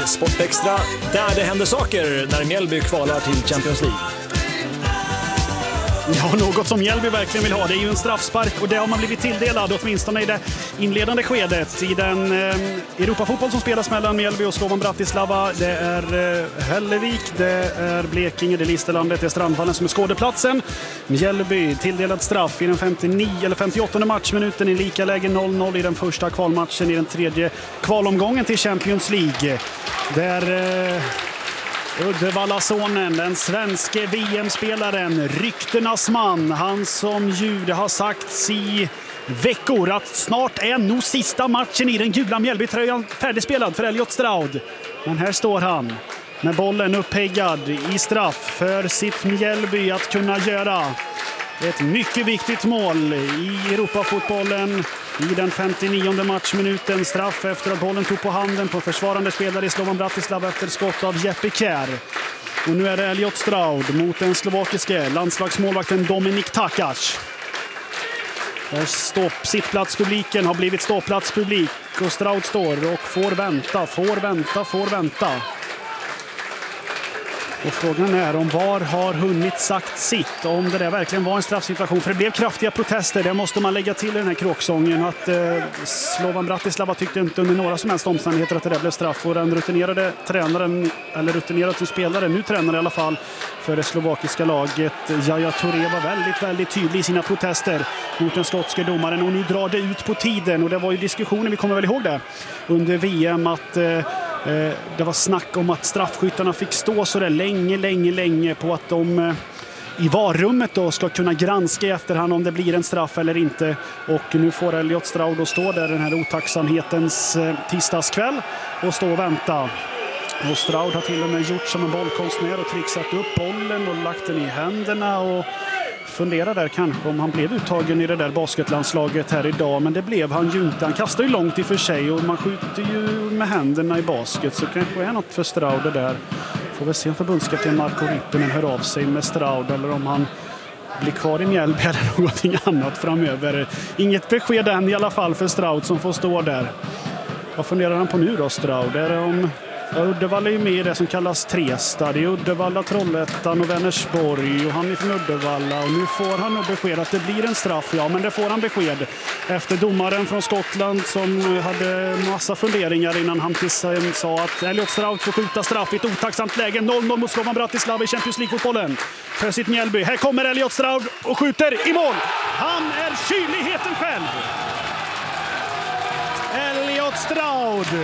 Sportextra, där det händer saker när Mjällby kvalar till Champions League. Ja, något som Mjällby verkligen vill ha, det är ju en straffspark, och det har man blivit tilldelad åtminstone i det inledande skedet i den Europafotboll som spelas mellan Mjällby och Slovan Bratislava. Det är Hällevik, det är Blekinge, det är Listerlandet, det är Strandvallen som är skådeplatsen. Mjällby tilldelad straff i den 58:e matchminuten i lika läge 0-0 i den första kvalmatchen i den tredje kvalomgången till Champions League. Där Uddevallasonen, den svenske VM-spelaren, ryktenas man, han som ju det har sagts i veckor att snart är nog sista matchen i den gula Mjällby-tröjan färdigspelad för Elliot Stroud. Men här står han med bollen uppeggad i straff för sitt Mjällby att kunna göra ett mycket viktigt mål i Europafotbollen i den 59:e matchminuten. Straff efter att bollen tog på handen på försvarande spelare i Slovan Bratislava efter skott av Jeppe Kjær. Och nu är det Elliot Stroud mot den slovakiske landslagsmålvakten Dominik Takac. Där sittplatspubliken har blivit ståplatspublik och Stroud står och får vänta. Och frågan är om VAR har hunnit sagt sitt, om det där verkligen var en straffsituation. För det blev kraftiga protester, det måste man lägga till i den här kråksången. Att Slovan Bratislava tyckte inte under några som helst omständigheter att det där blev straff. Och den rutinerade tränaren, eller rutinerad som spelare, nu tränare i alla fall, för det slovakiska laget, Yaya Touré, var väldigt tydlig i sina protester mot den skotske domaren. Och nu drar det ut på tiden, och det var ju diskussioner, vi kommer väl ihåg det, under VM att det var snack om att straffskyttarna fick stå så där länge på att de i varummet då ska kunna granska i efterhand om det blir en straff eller inte. Och nu får Elliot Stroud att stå där den här otacksamhetens tisdagskväll och stå och vänta. Och Stroud har till och med gjort som en bollkonstnär och trixat upp bollen och lagt den i händerna och funderar där kanske om han blev uttagen i det där basketlandslaget här idag, men det blev han ju inte. Han kastar ju långt i för sig och man skjuter ju med händerna i basket, så kanske är något för Stroud det där. Får väl se om förbundskapten Marko Rippinen hör av sig med Stroud eller om han blir kvar i Mjällby eller någonting annat framöver. Inget besked än i alla fall för Stroud som får stå där. Vad funderar han på nu då, Stroud? Är det om Uddevalla är med i det som kallas Trestad. Det är Uddevalla, Trollhättan och Vänersborg, och han är från Uddevalla. Och nu får han nog besked att det blir en straff. Ja, men det får han besked efter domaren från Skottland som hade massa funderingar innan han sa att Elliot Stroud får skjuta straff i ett otacksamt läge. 0-0 mot Slovan Bratislava i Champions League-fotbollen för sitt Mjällby. Här kommer Elliot Stroud och skjuter i mål. Han är kyligheten själv. Elliot Stroud.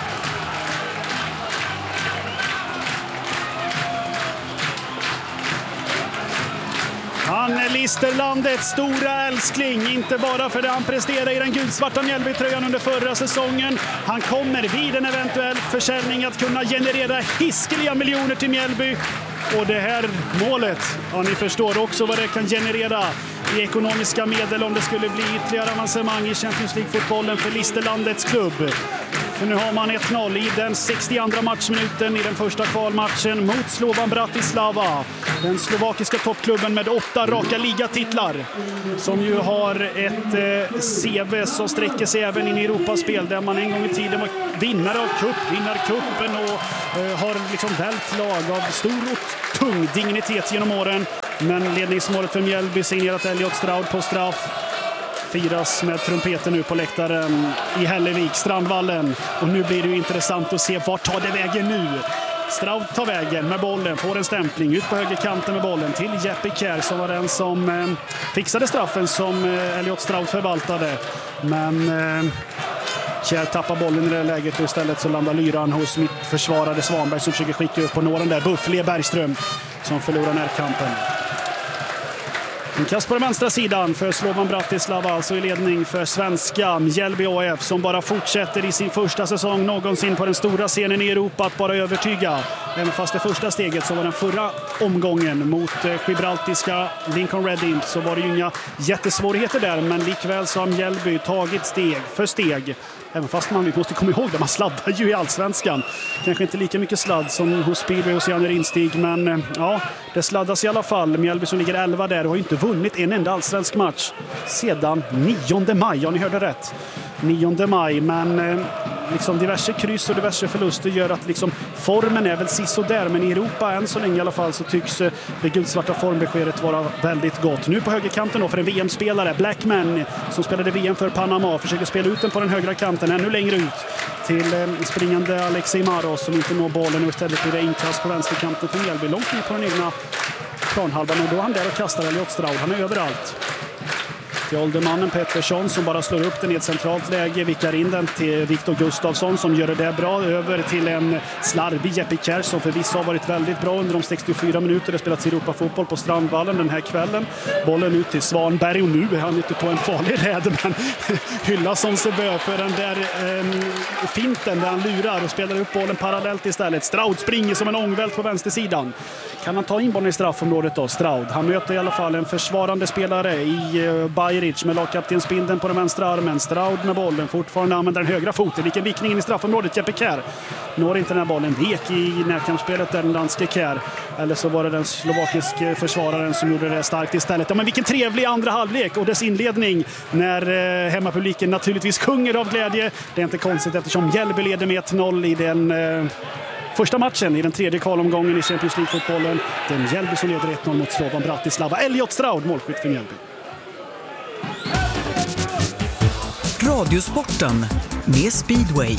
Han är Listerlandets stora älskling, inte bara för det han presterade i den gulsvarta Mjällby-tröjan under förra säsongen. Han kommer vid en eventuell försäljning att kunna generera hiskeliga miljoner till Mjällby. Och det här målet, ja, ni förstår också vad det kan generera i ekonomiska medel om det skulle bli ytterligare avancemang i Champions League-fotbollen för Listerlandets klubb. För nu har man 1-0 i den 62:a matchminuten i den första kvalmatchen mot Slovan Bratislava. Den slovakiska toppklubben med 8 raka ligatitlar, som ju har ett CV som sträcker sig även in i Europaspel, där man en gång i tiden var vinnare av vinnarkuppen och har liksom vält lag av stor och tung dignitet genom åren. Men ledningsmålet för Mjällby signerat Elliot Stroud på straff firas med trumpeten nu på läktaren i Hällevik, Strandvallen. Och nu blir det ju intressant att se vart tar det vägen nu. Stroud tar vägen med bollen, får en stämpling ut på högerkanten med bollen till Jeppe Kjær, som var den som fixade straffen som Elliot Stroud förvaltade. Men Kjær tappar bollen i det läget och istället så landar lyran hos mitt försvarade Svanberg som försöker skicka upp på nåren där. Buffle Bergström som förlorar närkampen. En kast på den vänstra sidan för Slovan Bratislava, alltså i ledning för svenska Mjällby AF, som bara fortsätter i sin första säsong någonsin på den stora scenen i Europa att bara övertyga. Även fast det första steget så var den förra omgången mot gibraltiska Lincoln Red Imps, så var det ju inga jättesvårigheter där, men likväl så har Mjällby tagit steg för steg. Även fast man måste komma ihåg det, man sladdar ju i allsvenskan. Kanske inte lika mycket sladd som hos Speedway och Janne Rinstig, men ja, det sladdas i alla fall. Mjällby som ligger 11 där och har inte vunnit en enda allsvensk match sedan 9 maj, ja ni hörde rätt. 9 maj, men liksom diverse kryss och diverse förluster gör att liksom formen är väl sisådär, men i Europa än så länge i alla fall så tycks det guldsvarta formbeskedet vara väldigt gott. Nu på högerkanten då för en VM-spelare, Blackman, som spelade VM för Panama, försöker spela ut den på den högra kanten ännu längre ut till springande Alexei Maros som inte når bollen, och istället blir det inkast på vänsterkanten för Mjällby, långt ner på den egna planhalvan, och då är han där och kastar Elliot Stroud. Han är överallt. Till åldermannen Pettersson som bara slår upp den i ett centralt läge, vickar in den till Viktor Gustafsson som gör det bra, över till en slarvig Jeppe Kjær som förvisso har varit väldigt bra under de 64 minuter det spelats i Europa-fotboll på Strandvallen den här kvällen. Bollen ut till Svanberg, och nu är han ute på en farlig räd, men hyllas som sig bör för den där finten där han lurar och spelar upp bollen parallellt istället. Stroud springer som en ångvält på vänstersidan. Kan han ta in bollen i straffområdet då? Stroud. Han möter i alla fall en försvarande spelare i Bajric med lagkaptensbindeln på den vänstra armen. Stroud med bollen, fortfarande använder den högra foten. Vilken vickning in i straffområdet. Jeppe Kjær når inte den här bollen. Vek i närkampsspelet där den danske Kjær. Eller så var det den slovakiske försvararen som gjorde det starkt istället. Ja, men vilken trevlig andra halvlek och dess inledning när hemmapubliken naturligtvis sjunger av glädje. Det är inte konstigt eftersom Mjällby leder med 1-0 i den första matchen i den tredje kvalomgången i Champions League-fotbollen. Det är Mjällby som leder 1-0 mot Slovan Bratislava. Elliot Stroud, målskytt för Mjällby. Radiosporten med Speedway.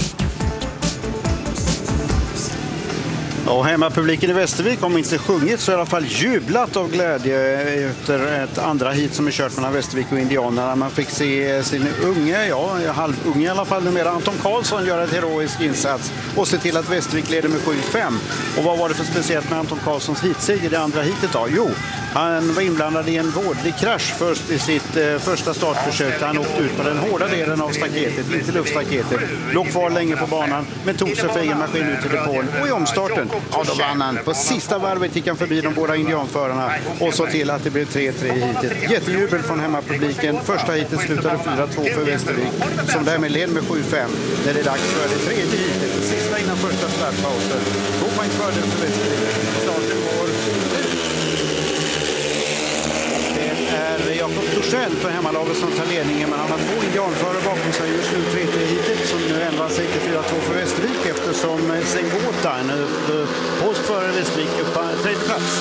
Och hemmapubliken i Västervik, om inte sjungit så i alla fall jublat av glädje efter ett andra hit som är kört mellan Västervik och Indianerna. Man fick se sin unge, halvunge i alla fall numera, Anton Karlsson göra ett heroisk insats och se till att Västervik leder med 7-5. Och vad var det för speciellt med Anton Karlssons hitseger i det andra hitet då? Jo, han var inblandad i en vårdlig krasch först i sitt första startförsök. Han åkte ut på den hårda delen av staketet, inte luftstaketet. Låg kvar länge på banan men tog sig för egen maskin ut till depån. Och i omstarten, ja då vann han. På sista varvet gick han förbi de båda indianförarna och så till att det blev 3-3 i hitet. Jättejubel från hemmapubliken. Första hitet slutade 4-2 för Västervik som därmed led med 7-5. När det är dags för det tredje hitet. Det sista innan första startpausen. 2 poäng fördel för Västervik. Starten går är Jakob Torssell för hemmalaget som tar ledningen, men han har 2 indianförare bakom sig just nu. 3-3 hitet som nu ändrar sig till 4-2 för Västervik eftersom Sengota, en post före Västervik, upp på tredje plats.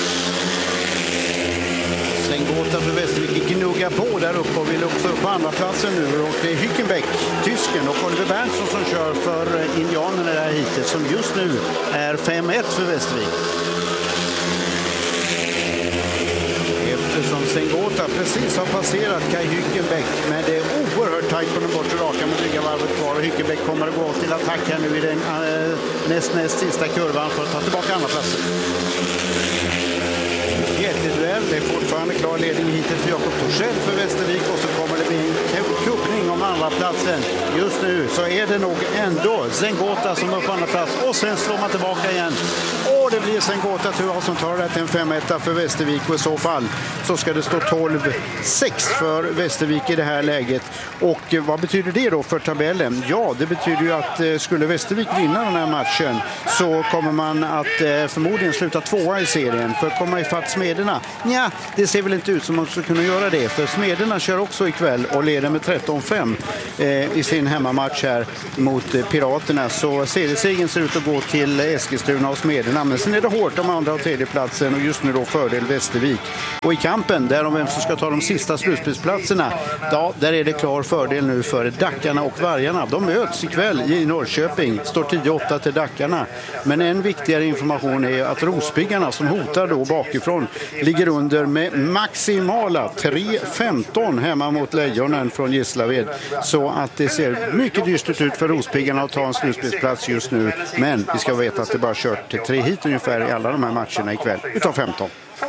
Sengota för Västervik gnuggar på där uppe och vill upp på andra platsen nu, och det är Hückenbeck, tysken, och Oliver Berntsson som kör för indianerna i det här hitet som just nu är 5-1 för Västervik. Som Sengota precis har passerat Kai Hückenbeck, men det är oerhört tajt på den bortre raka med dryga varvet kvar, och Hückenbeck kommer att gå till attack här nu i den näst sista kurvan för att ta tillbaka andra platser. Jätteduell, det är fortfarande klar ledning hittills för Jakob Torssell för Västervik, och så kommer det bli en kuppning om andra platsen. Just nu så är det nog ändå Sengota som är på andra plats, och sen slår man tillbaka igen. Och det blir Sengota som tar det till en 5-1 för Västervik, och i så fall så ska det stå 12-6 för Västervik i det här läget. Och vad betyder det då för tabellen? Ja, det betyder ju att skulle Västervik vinna den här matchen så kommer man att förmodligen sluta 2:a i serien. För att komma ifatt Smederna, ja, det ser väl inte ut som man ska kunna göra det. För Smederna kör också ikväll och leder med 13-5 i sin hemmamatch här mot Piraterna. Så seriesegern ser ut att gå till Eskilstuna och Smederna. Men sen är det hårt om andra och tredje platsen, och just nu då fördel Västervik. Och i kampen där om vem som ska ta de sista slutspelsplatserna, ja, där är det klar fördel nu för Dackarna och Vargarna. De möts ikväll i Norrköping, står 10-8 till Dackarna. Men en viktigare information är att Rosbyggarna som hotar då bakifrån ligger under med maximala 3-15 hemma mot Lejonen från Gislaved. Så att det ser mycket dystert ut för Rosbyggarna att ta en slutspelsplats just nu. Men vi ska veta att det bara kört till 3 hit ungefär i alla de här matcherna ikväll utav 15.